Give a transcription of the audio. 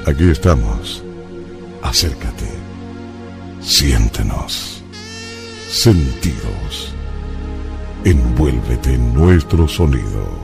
Aquí estamos. Acércate. Siéntenos. Sentidos. Envuélvete en nuestro sonido.